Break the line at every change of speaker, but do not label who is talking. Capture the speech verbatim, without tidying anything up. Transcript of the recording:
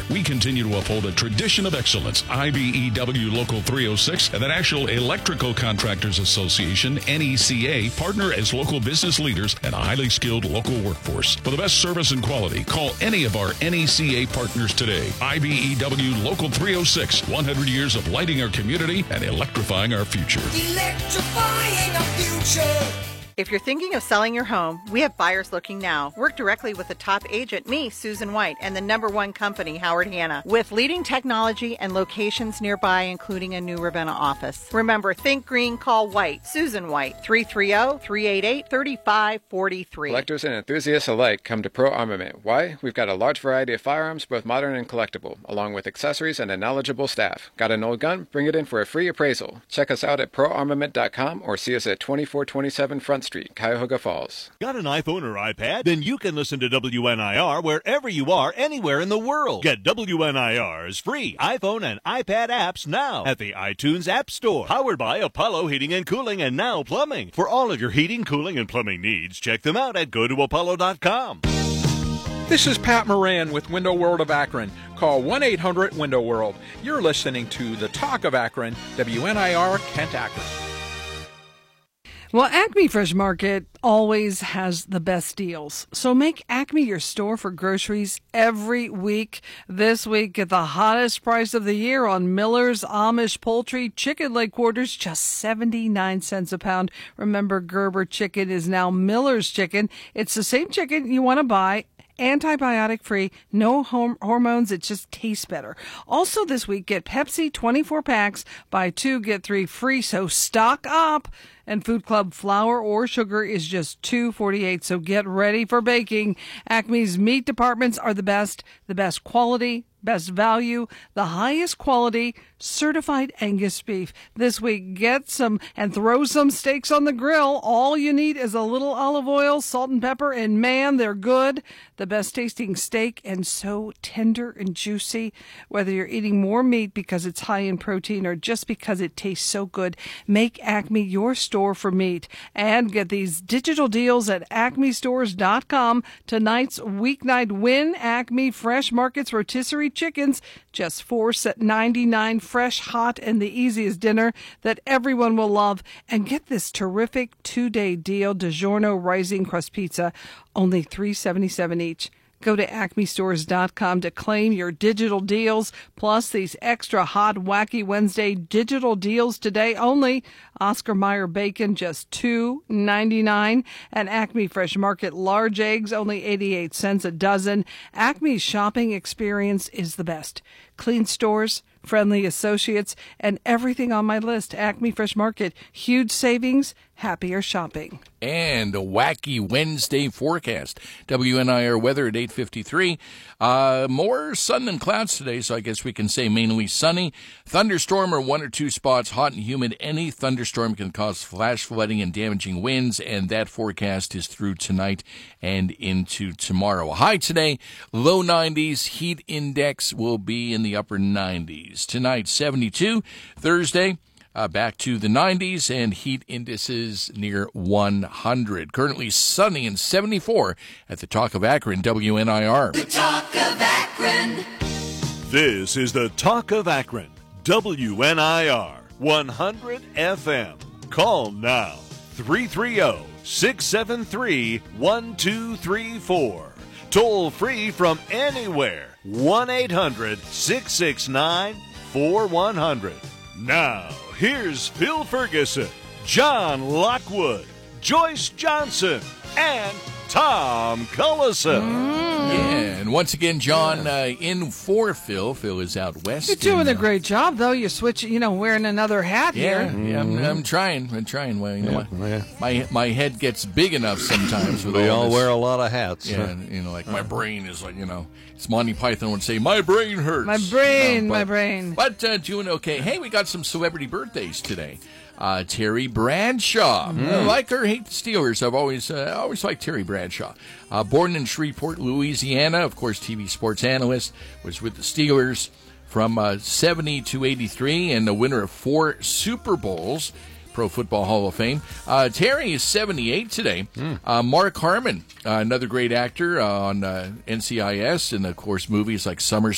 We continue to uphold a tradition of excellence. I B E W Local three oh six and the National Electrical Contractors Association, N E C A, partner as local business leaders and a highly skilled local workforce. For the best service and quality, call any of our N E C A partners today. I B E W Local three oh six, one hundred years of lighting our community and electrifying our future.
Electrifying our future.
If you're thinking of selling your home, we have buyers looking now. Work directly with the top agent, me, Susan White, and the number one company, Howard Hanna, with leading technology and locations nearby, including a new Ravenna office. Remember, think green, call White. Susan White, three three zero, three eight eight, three five four three.
Collectors and enthusiasts alike come to Pro Armament. Why? We've got a large variety of firearms, both modern and collectible, along with accessories and a knowledgeable staff. Got an old gun? Bring it in for a free appraisal. Check us out at pro armament dot com or see us at twenty-four twenty-seven Front Street, Cuyahoga Falls.
Got an iPhone or iPad? Then you can listen to W N I R wherever you are, anywhere in the world. Get W N I R's free iPhone and iPad apps now at the iTunes App Store. Powered by Apollo Heating and Cooling and Now Plumbing. For all of your heating, cooling, and plumbing needs, check them out at go to apollo dot com.
This is Pat Moran with Window World of Akron. Call one eight hundred window world. You're listening to The Talk of Akron, W N I R Kent Akron.
Well, Acme Fresh Market always has the best deals. So make Acme your store for groceries every week. This week, get the hottest price of the year on Miller's Amish Poultry Chicken Leg Quarters, just seventy-nine cents a pound. Remember, Gerber Chicken is now Miller's Chicken. It's the same chicken you want to buy. Antibiotic free, no hom- hormones, it just tastes better. Also this week, get Pepsi twenty-four packs, buy two, get three free, so stock up. And Food Club flour or sugar is just two forty-eight, so get ready for baking. Acme's meat departments are the best, the best quality, best value, the highest quality, certified Angus beef. This week, get some and throw some steaks on the grill. All you need is a little olive oil, salt and pepper, and man, they're good. The best tasting steak and so tender and juicy. Whether you're eating more meat because it's high in protein or just because it tastes so good, make Acme your store for meat. And get these digital deals at acme stores dot com. Tonight's weeknight win, Acme Fresh Market's rotisserie chickens, just four ninety-nine, fresh, hot, and the easiest dinner that everyone will love. And get this terrific two-day deal, DiGiorno Rising Crust Pizza, only three seventy-seven each. Go to acme stores dot com to claim your digital deals, plus these extra hot, wacky Wednesday digital deals today only. Oscar Mayer bacon, just two ninety-nine. And Acme Fresh Market large eggs, only eighty-eight cents a dozen. Acme's shopping experience is the best. Clean stores, friendly associates, and everything on my list. Acme Fresh Market, huge savings, happier shopping.
And a wacky Wednesday forecast. W N I R weather at eight fifty-three. Uh, more sun than clouds today, so I guess we can say mainly sunny. Thunderstorm or one or two spots, hot and humid. Any thunderstorm can cause flash flooding and damaging winds, and that forecast is through tonight and into tomorrow. High today, low nineties. Heat index will be in the upper nineties. Tonight, seventy-two. Thursday, Uh, back to the nineties, and heat indices near one hundred. Currently sunny and seventy-four at the Talk of Akron, W N I R.
The Talk of Akron.
This is the Talk of Akron, W N I R, one hundred F M. Call now, three three zero, six seven three, one two three four. Toll free from anywhere, one eight hundred, six six nine, four one zero zero. Now, here's Phil Ferguson, John Lockwood, Joyce Johnson, and Tom Cullison.
Mm. Yeah, and once again, John uh, in for Phil. Phil is out west.
You're doing
and,
a
uh,
great job, though. You're switching, you know, wearing another hat
yeah,
here.
Yeah, I'm, I'm trying. I'm trying. Well, you know, yeah, my, yeah. my my head gets big enough sometimes. With
we
all,
all
this,
wear a lot of hats.
Yeah, and, you know, like my brain is like, you know, it's Monty Python would say, my brain hurts.
My brain,
you know, but,
my brain.
But uh, doing okay. Hey, we got some celebrity birthdays today. Uh, Terry Bradshaw.
Mm.
I like her, hate the Steelers. I've always uh, always liked Terry Bradshaw. Uh, born in Shreveport, Louisiana, of course, T V sports analyst, was with the Steelers from uh, seventy to eighty-three, and the winner of four Super Bowls. Pro Football Hall of Fame. Uh, Terry is seventy-eight today. Mm. Uh, Mark Harmon, uh, another great actor uh, on uh, N C I S, and of course movies like Summer